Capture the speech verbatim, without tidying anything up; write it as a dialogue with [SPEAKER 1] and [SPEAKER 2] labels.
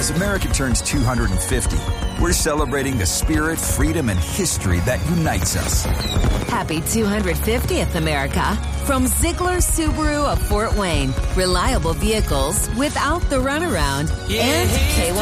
[SPEAKER 1] As America turns two hundred fifty, we're celebrating the spirit, freedom, and history that unites us.
[SPEAKER 2] Happy two hundred fiftieth, America. From Ziegler Subaru of Fort Wayne. Reliable vehicles without the runaround. And K